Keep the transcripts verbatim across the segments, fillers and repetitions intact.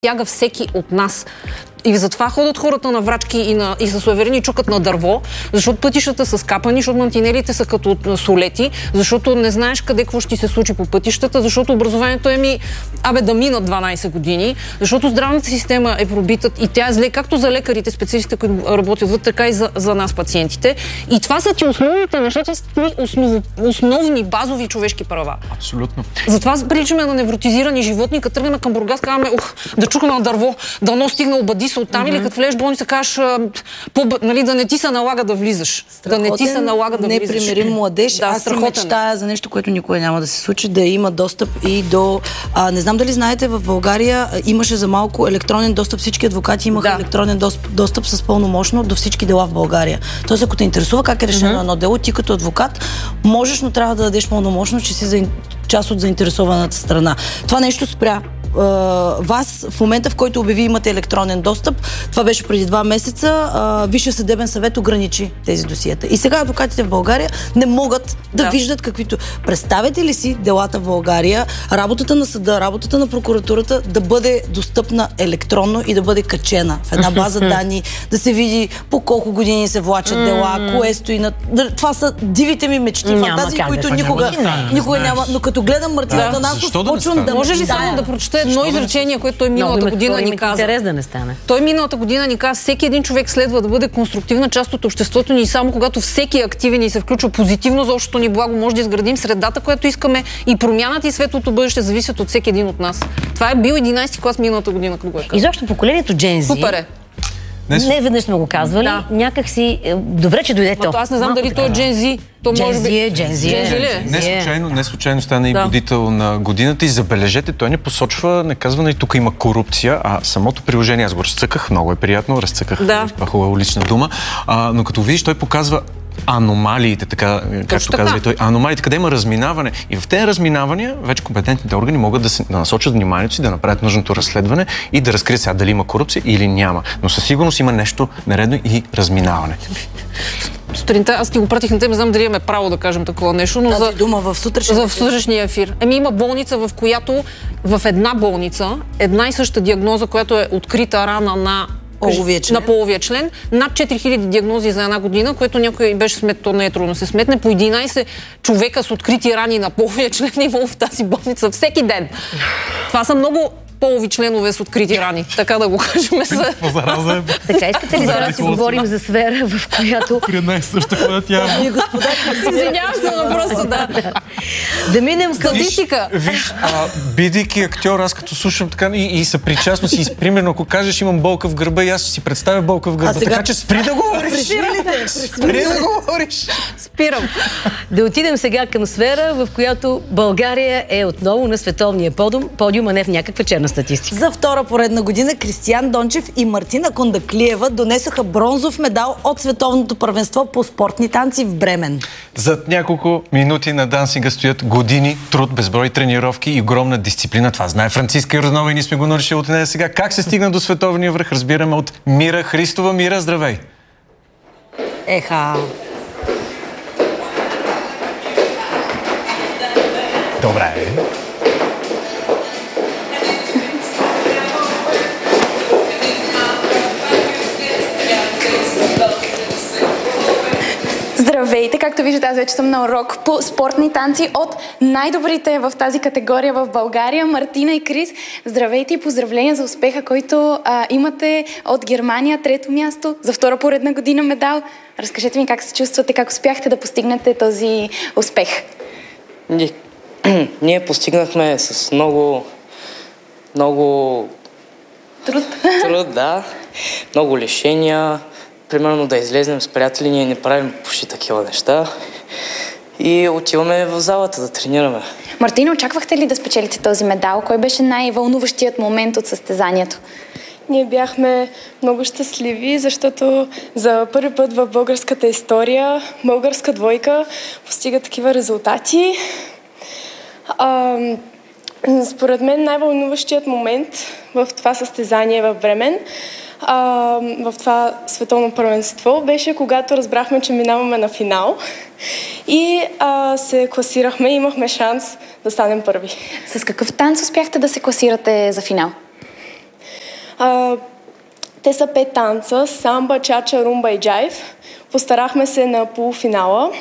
тяга всеки от нас. И затова ходят хората на врачки и, на, и с суеверени чукат на дърво, защото пътищата са скапани, защото мантинелите са като солети, защото не знаеш къде какво ще се случи по пътищата, защото образованието е ми, абе да минат дванайсет години, защото здравната система е пробита и тя е зле, както за лекарите, специалистите, които работят вътре, така и за, за нас, пациентите. И това са ти основните неща, основ, основни, базови човешки права. Абсолютно. Затова приличаме на невротизирани животни, като тръгнем към Бургас, казваме, ух, да чукаме на дърво, да но стигна обади се оттам, mm-hmm. или като влезеш в болница, кажеш, нали, да не ти се налага да влизаш. Страхотен, да не ти се налага да влизаш. Непримирим младеж. Да, Аз си мечтая за нещо, което никога няма да се случи, да има достъп и до... А, не знам дали знаете, в България имаше за малко електронен достъп. Всички адвокати имаха да. електронен достъп, достъп с пълномощно до всички дела в България. Тоест, ако те интересува как е решено mm-hmm. едно дело, ти като адвокат можеш, но трябва да дадеш пълномощно, че си за част от заинтересованата страна. Това нещо спря вас в момента, в който обяви имате електронен достъп. Това беше преди два месеца. Висшия съдебен съвет ограничи тези досиета. И сега адвокатите в България не могат да, да виждат каквито... Представете ли си делата в България, работата на съда, работата на прокуратурата да бъде достъпна електронно и да бъде качена в една база данни, да се види по колко години се влачат mm. дела, кое стои на... Това са дивите ми мечти, фантазии, които да никога, никога няма... Но като гледам Мартин Атанасов, да. почвам да... Може ли само да прочета едно изречение, което той миналата Много година ни каза. Интерес да не стане. Той миналата година ни каза, всеки един човек следва да бъде конструктивна част от обществото ни и само когато всеки е активен и се включва позитивно за общото ни благо, може да изградим средата, която искаме и промяната и светлото бъдеще зависят от всеки един от нас. Това е бил единайсети клас миналата година, като го е казал. Изобщо поколението Gen Z. Супер е. Не, не веднъж сме го казвали. Да. Някак си... Добре, че дойде то. Аз не знам дали той е Gen Z. То Gen може би... е, Gen Z е. Не случайно, не случайно стана и да. будител на годината и забележете, той не посочва, не казва, и тук има корупция, а самото приложение, аз го разцъках, много е приятно, разцъках, да. това хубава лична дума, а, но като видиш, той показва аномалиите, така, както казва и той, аномалиите, къде има разминаване. И в тези разминавания вече компетентните органи могат да, се, да насочат вниманието си, да направят нужното разследване и да разкрият сега дали има корупция или няма. Но със сигурност има нещо нередно и разминаване. Сутринта аз ти го пратих на теб, не знам дали имаме право да кажем такова нещо, но Тази за, дума в сутрешния, за в сутрешния ефир. Еми има болница, в която в една болница, една и съща диагноза, която е открита рана на половия член. на половия член, над четири хиляди диагнози за една година, което някой беше смет, то не е трудно се сметне, по единайсет човека с открити рани на половия член имало в тази болница всеки ден. Това са много полови членове с открити рани, така да го кажем. Така, искате ли да си говорим за сфера, в която... При една и съща, която я... Извинявам се, но просто да. Да минем статистика. Виж, бидейки актьор, аз като слушам така и съпричастно си, примерно, ако кажеш имам болка в гърба и аз си представя болка в гърба, така че спри да говориш. Спри да говориш. Спирам. Да отидем сега към сфера, в която България е отново на световния подиум, а не в някаква черна статистика. За втора поредна година Кристиян Дончев и Мартина Кондаклиева донесоха бронзов медал от световното първенство по спортни танци в Бремен. Зад няколко минути на дансинга стоят години труд, безброй тренировки и огромна дисциплина. Това знае Франциска Йорданова и ние сме го научили от нея сега. Как се стигна до световния връх, разбираме от Мира Христова. Мира, здравей! Еха! Добре. Здравейте! Както виждате, аз вече съм на урок по спортни танци от най-добрите в тази категория в България, Мартина и Крис. Здравейте и поздравления за успеха, който а, имате от Германия, трето място, за втора поредна година медал. Разкажете ми как се чувствате, как успяхте да постигнете този успех. Ние, ние постигнахме с много, много труд. Труд, да. Много лишения. Примерно да излезнем с приятели, ние не правим почти такива неща и отиваме в залата да тренираме. Мартина, очаквахте ли да спечелите този медал? Кой беше най-вълнуващият момент от състезанието? Ние бяхме много щастливи, защото за първи път в българската история българска двойка постига такива резултати. А, според мен най-вълнуващият момент в това състезание в Бремен, а, в това световно първенство, беше когато разбрахме, че минаваме на финал и а, се класирахме и имахме шанс да станем първи. С какъв танц успяхте да се класирате за финал? Те са пет танца: самба, чача, румба и джайв. Постарахме се на полуфинала,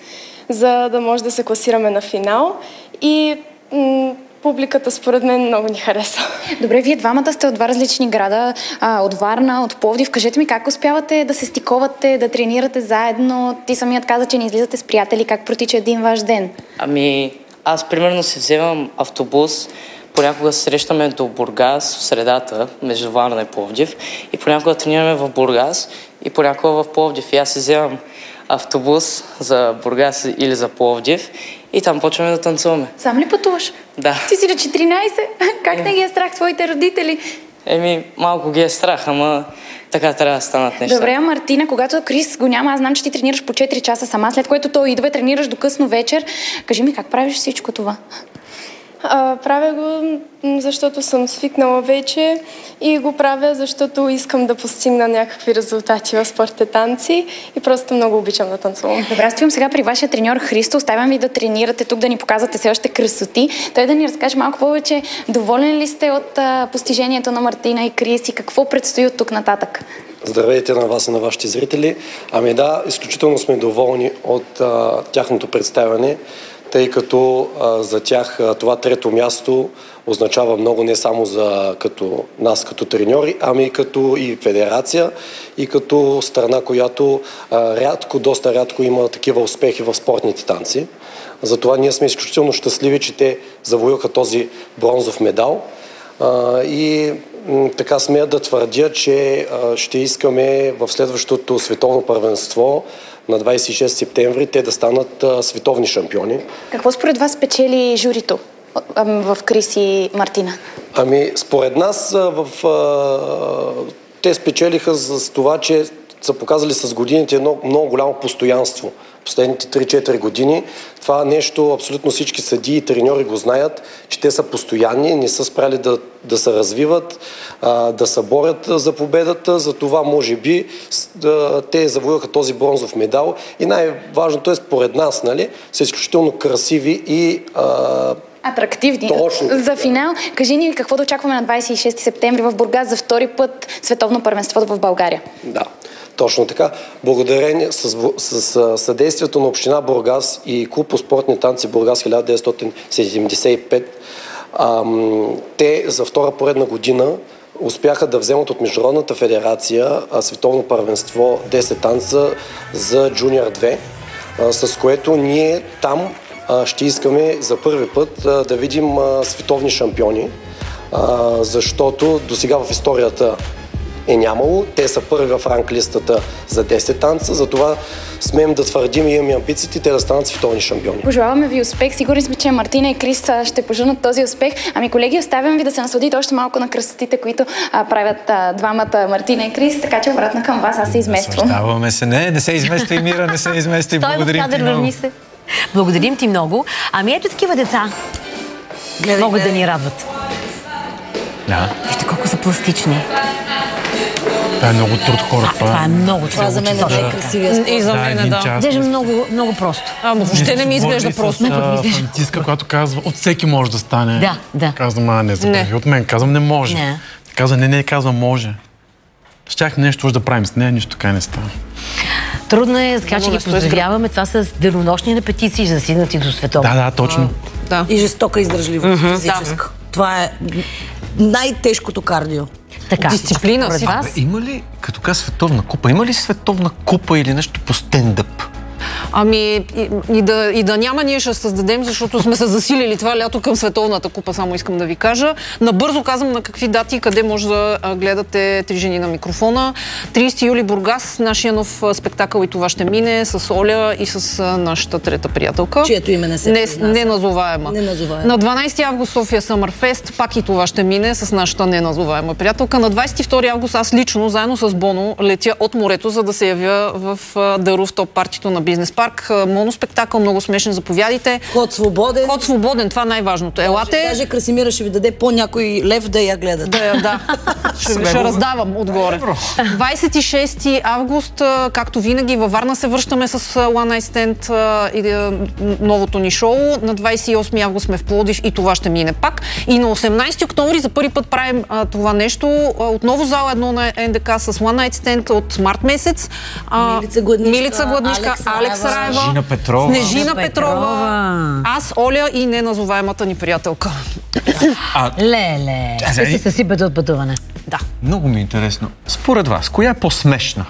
за да може да се класираме на финал. И м- публиката според мен много ни хареса. Добре, вие двамата сте от два различни града, а, от Варна, от Пловдив. Кажете ми, как успявате да се стиковате, да тренирате заедно? Ти самият каза, че не излизате с приятели. Как протича един ваш ден? Ами, аз примерно си вземам автобус, понякога се срещаме до Бургас в средата, между Варна и Пловдив, и понякога тренираме в Бургас и понякога в Пловдив. И аз си вземам автобус за Бургас или за Пловдив и там почваме да танцуваме. Сам ли пътуваш? Да. Ти си на четиринайсет. Как не ги е страх твоите родители? Еми, малко ги е страх, ама така трябва да станат неща. Добре, а Мартина, когато Крис го няма, аз знам, че ти тренираш по четири часа сама, след което той идва и тренираш до късно вечер. Кажи ми, как правиш всичко това? А, правя го, защото съм свикнала вече и го правя, защото искам да постигна някакви резултати в спортните танци и просто много обичам да танцувам. Добре, аз стоям сега при вашия треньор Христо. Оставям ви да тренирате тук, да ни показвате все още красоти. Той да ни разкаже малко повече. Доволен ли сте от а, постижението на Мартина и Крис и какво предстои от тук нататък? Здравейте на вас и на вашите зрители. Ами да, изключително сме доволни от а, тяхното представяне, тъй като а, за тях а, това трето място означава много не само за като нас като треньори, ами като и федерация и като страна, която а, рядко, доста рядко има такива успехи в спортните танци. Затова ние сме изключително щастливи, че те завоюха този бронзов медал. А, и м, така смея да твърдя, че а, ще искаме в следващото световно първенство на двадесет и шести септември те да станат а, световни шампиони. Какво според вас печели журито в Крис и Мартина? Ами, според нас а, в, а, те спечелиха за това, че са показали с годините едно много голямо постоянство. Последните три-четири години. Това нещо абсолютно всички съдии и треньори го знаят, че те са постоянни, не са спряли да, да се развиват, а, да се борят за победата. За това, може би, да, те завоюваха този бронзов медал. И най-важното е, според нас, нали, са изключително красиви и а, атрактивни. Точно. За финал, кажи ни какво да очакваме на двадесет и шести септември в Бургас за втори път световно първенство в България. Да. Точно така. Благодарение с, с, с съдействието на община Бургас и клуб по спортни танци Бургас хиляда деветстотин седемдесет и пет, ам, те за втора поредна година успяха да вземат от Международната федерация а, световно първенство десет танца за Джуниор две, а, с което ние там а, ще искаме за първи път а, да видим а, световни шампиони, а, защото досега в историята е нямало. Те са първи в ранглистата за десет танца, затова смеем да твърдим и имаме амбициите те да станат световни шампиони. Пожелаваме ви успех. Сигурни сме, че Мартина и Крис ще поженат този успех. Ами, колеги, оставям ви да се насладите още малко на красотите, които а, правят а, двамата Мартина и Крис, така че обратно към вас, аз се измествам. Наслаждаваме се. Не, не се измества и Мира, не се измества и благодарим ти много. Се. Благодарим ти много. Ами ето такива деца гледай, могат гледай. да ни радват. Да. Вижте колко са пластични. Това е много труд, хора. Това, това е много Това за мен е най-красивия спорт. И за мен, да. Изглежда много, много просто. А, но въобще не ми изглежда просто. Франциска, която казва, от всеки може да стане. Да, да. Казвам, а не забрави. От мен казвам, не може. Не. Казва, не, не, казвам, може. Щях нещо да правим с нея, нищо така не става. Трудно е, така че ги поздравяваме. Това са денонощни репетиции, за да стигнат и до световно. Да, да, точно. Да. И жестока издържливост, mm-hmm. физическа. Да. Това е най-тежкото кардио. Така, дисциплина си. Абе, има ли, като каза световна купа, има ли световна купа или нещо по стендъп? Ами и, и, да, и да няма, ние ще създадем, защото сме се засилили това лято към Световната купа, само искам да ви кажа. Набързо казвам на какви дати и къде може да гледате Три жени на микрофона. тридесети юли Бургас, нашия нов спектакъл и това ще мине с Оля и с нашата трета приятелка. Чието име не се не, неназоваема. Неназоваема. На дванадесети август София Съмърфест, пак и това ще мине с нашата неназоваема приятелка. На двадесет и втори август аз лично, заедно с Боно, летя от морето, за да се явя в The Rooftop партито на Бизнес парк, моноспектакъл, много смешен, заповядайте. Ход свободен. Ход свободен, това най-важното. Елате. Даже Красимира ще ви даде по някой лев да я гледат. Да, да. ще, ще раздавам отгоре. двадесет и шести август, както винаги, във Варна се връщаме с One Night Stand и новото ни шоу. На двадесет и осми август сме в Пловдив и това ще мине пак. И на осемнадесети октомври за първи път правим а, това нещо. Отново зала едно на Н Д К с One Night Stand от март месец. А, Милица Гладнишка, Милица Гладнишка, Алекс, Алекс Раева, Снежина Петрова, Снежина Петрова, аз, Оля и неназоваемата ни приятелка. А... Леле, ще се съсипете от пътуване. Да. Много ми е интересно. Според вас, коя е по-смешна?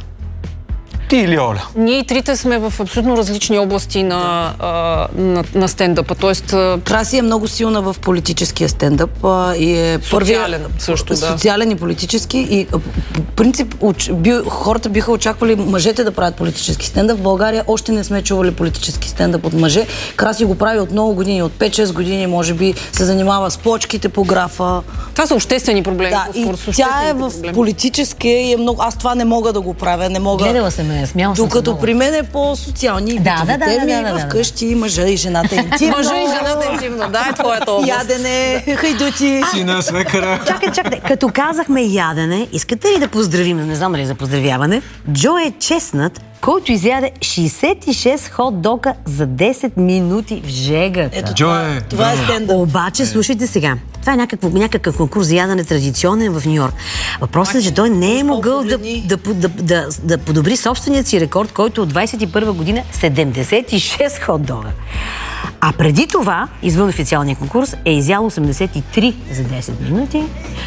Ти или Оля? Ние и трите сме в абсолютно различни области на, а, на, на стендъпа. Тоест, Краси е много силна в политическия стендъп а, и е социален също, да. Социален и политически. И по принцип уч, би, хората биха очаквали мъжете да правят политически стендъп. В България още не сме чували политически стендъп от мъже. Краси го прави от много години, от пет-шест години, може би се занимава с плочките по графа. Това са обществени проблеми. Да, и тя е в политическия и е много... Аз това не мога да го правя, не мога... Гледала се ме. Смял Докато при мен е по-социални да, да, да, теми, да, да, да, вкъщи мъжа и жената интимно. Мъжа и жената интимно, да, е твоята област. Ядене, хайдути. Сина, свекара. Чакай, чакайте, като казахме ядене, искате ли да поздравим, не знам ли за поздравяване, Джо е честнат, който изяде шейсет и шест хот-дога за десет минути в жегата. Ето това, е, това е стендъп. Обаче, слушайте сега, това е някакъв, някакъв конкурс за ядене традиционен в Нью-Йорк. Въпросът е, че той не е могъл да, да, да, да, да подобри собственият си рекорд, който от двадесет и първа година седемдесет и шест хот-дога. А преди това, извън официалния конкурс, е изял осемдесет и три за десет минути.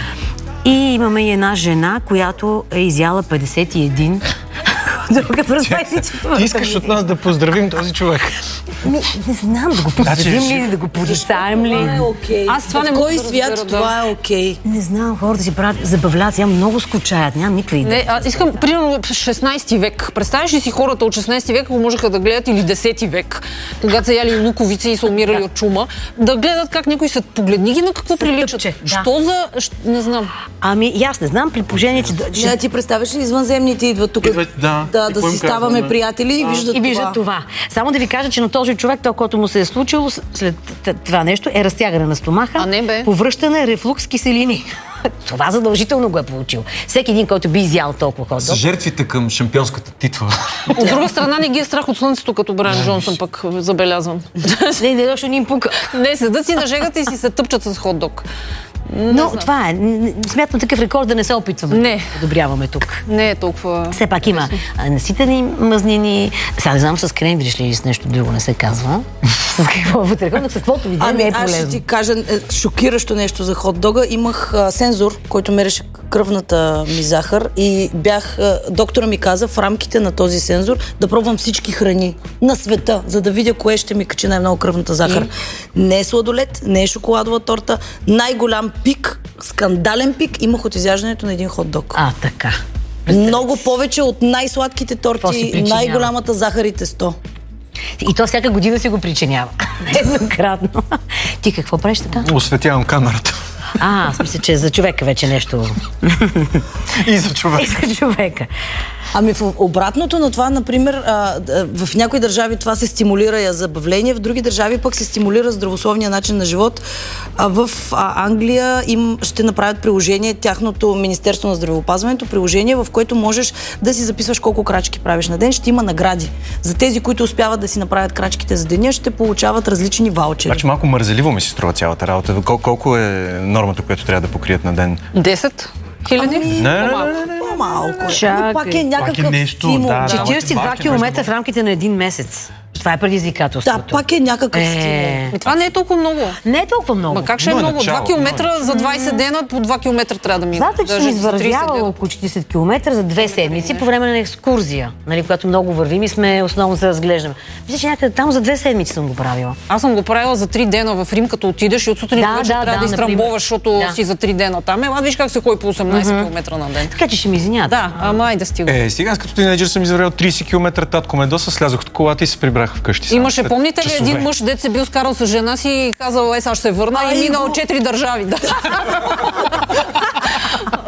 И имаме и една жена, която е изяла петдесет и един. Друга през двадесет и първа. Ти искаш от нас да поздравим този човек? Не, не знам, да го поздравим ли, да го порицаем ли. Това е окей. Аз това не в мога кой да свят разбера, това е окей? Не знам, хората си правят, забавляват, сега много скучаят, нямам никаква идея. Не, а, искам, примерно, шестнадесети век. Представиш ли си хората от шестнадесети век, ако можеха да гледат, или десети век, когато са яли луковици и са умирали от чума, да гледат как някой се погледни ги на какво приличат. тъпче, да. Що за... Не знам. Ами, и аз не знам, при положение, че... Не, че... ти представяш ли извънземните идват тук Идват, да. да, да си ставаме казваме? приятели и виждат и виждат това. това. Само да ви кажа, че на този човек, това, което му се е случило след това нещо, е разтягане на стомаха, а не, бе. повръщане рефлукс киселини. Това задължително го е получил. Всеки един, който би изял толкова хот-дог. С жертвите към шампионската титла. От друга страна не ги е страх от слънцето, като Брайан Джонсън пък забелязвам. Не, не, защото ни им пука. Не, седат си на жегата и си се тъпчат с хот-дог. Не Но знам. Това е. Смятам такъв рекорд да не се опитваме. Не. Да подобряваме тук. Не е толкова... Все пак има наситени мазнини. Сега не знам с крем, видиш ли, с нещо друго не се казва. С какво вътре? С каквото видя, ами, не е полезно. Аз ще ти кажа шокиращо нещо за хот-дога. Имах а, сензор, който мереше кръвната ми захар и бях... А, доктора ми каза в рамките на този сензор да пробвам всички храни на света, за да видя кое ще ми качи най-много кръвната захар. И? Не е сладолет, не е шоколадова торта. Най-голям пик, скандален пик имах от изяждането на един хот-дог. А, така. Много повече от най-сладките торти, най-голямата захар и тесто. И то всяка година си го причинява. Еднократно. Ти какво правиш така? Осветявам камерата. А, аз мисля, че за човека вече нещо... И за човека. И за човека. Ами в обратното на това, например, в някои държави това се стимулира я забавление, в други държави пък се стимулира здравословния начин на живот. В Англия им ще направят приложение, тяхното Министерство на здравеопазването, приложение, в което можеш да си записваш колко крачки правиш на ден. Ще има награди. За тези, които успяват да си направят крачките за деня, ще получават различни ваучери. Обаче малко мързеливо ми се струва цялата работа. Кол- колко е нормата, която трябва да покрият на ден? десет хиляди? Ами, не, не, не, не. По-малко. Чакай. Пак е някакъв пак е нещо, стимул. да, да. четиридесет и два километра в рамките на един месец. Това е предизвикателството. Да, пак е някакъв е... стимул. И това не е толкова много. Не е толкова много. Ма как ще е но е много? начало, два километра за двайсет дена, по два километра трябва да мине. Знаете, че съм извървявала около четирийсет километра за две седмици по време на екскурзия, нали, която много вървим и сме основно се разглеждаме. Мисля, че някъде там за две седмици съм го правила. Аз съм го правила за три дена в Рим, като отидеш и от сутрин Да, вече да, трябва да, да, изтрамбоваш, защото да. си за три дена там. Ела, виж как се ходи по осемнайсет километра на ден. Така че ще ми извинят. Да, ама айде стига. Е, сега аз като тинейджър съм извървял трийсет километра, татко ме доса, слязох от колата и се прибрах вкъщи. Имаше, помните ли един мъж, дет се бил скарал с жена си и казал, е, сега ще се върна и минал четири държави. Да.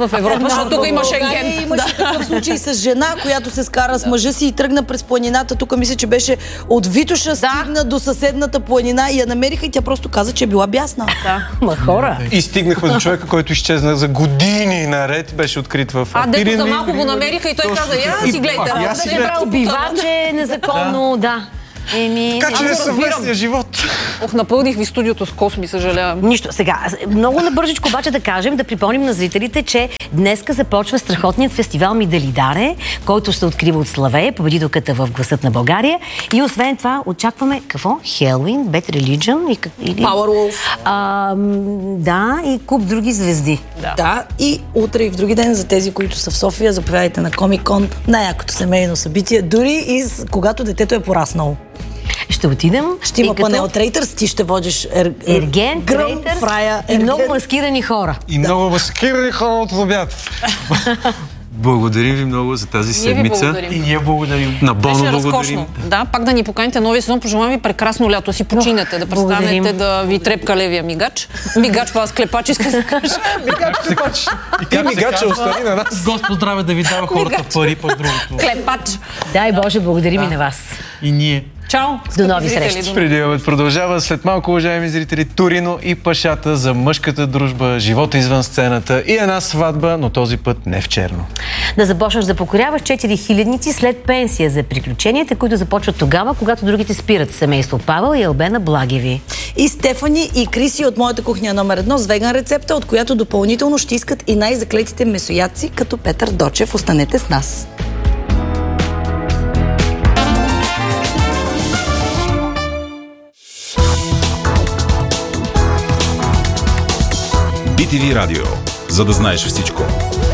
в Европа, защото тук има Шенген. Имаше такъв случай с жена, която се скара с мъжа си и тръгна през планината. Тук мисля, че беше от Витоша, стигна до съседната планина и я намериха и тя просто каза, че е била бясна. Да. Ма хора. И стигнахме до човека, който изчезна за години наред, беше открит в А, дето за малко го намериха и той каза, я си гледайте. Я си Да не правил биваче, незаконно, да. Еми, Така че е съвместния живот. Ох, напълних ви студиото с косми, съжалявам. Нищо. Сега, много набързичко обаче да кажем, да припомним на зрителите, че днеска започва страхотният фестивал Миделидаре, който се открива от Славея, победителката в Гласът на България. И освен това, очакваме какво? Хелуин, Bad Religion и как... или... Powerwolf. А, да, и куп други звезди. Да. да, и утре и в други ден за тези, които са в София, заповядайте на Комик-кон, най-якото семейно събитие, дори и с... когато детето е пораснало. Ще отидем. Ще има като... панел Трейтърс, ти ще водиш ер... Ерген, Гръм, Трейтърс Фрая, и Ерген. много маскирани хора. И да. много маскирани хора от обяд. Благодарим ви много за тази седмица. И ние благодарим. На Боно Беше благодарим. разкошно. Да, пак да ни поканите новия сезон. Пожелавам ви прекрасно лято. Си починете, да престанете да ви трепка левия мигач. Мигач, па клепач, иска да кажа. Мигач, клепач. И как мигача остани на нас. Господ здраве да ви дава хората пари, по другото. Клепач. Дай Боже, благодарим и на вас. И ние. Чао! До нови срещи. Преди обед продължава след малко, уважаеми зрители, Торино и Пашата за мъжката дружба, живота извън сцената и една сватба, но този път не в черно. Да започнеш да покоряваш четири хилядници след пенсия за приключенията, които започват тогава, когато другите спират. Семейство Павел и Албена Благеви. И Стефани и Криси от Моята кухня номер едно с веган рецепта, от която допълнително ще искат и най-заклетите месоядци, като Петър Дочев. Останете с нас. би ти ви Радио. За да знаеш всичко.